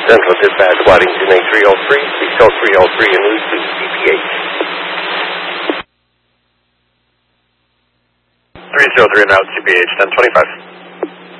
Central Dispatch, Waddington A303, please call 303 and lose to CPH. 303 and out CPH, 1025.